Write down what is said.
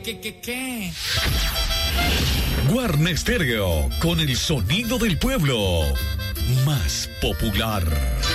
¿Qué? Guarne Stereo, con el sonido del pueblo. Más popular.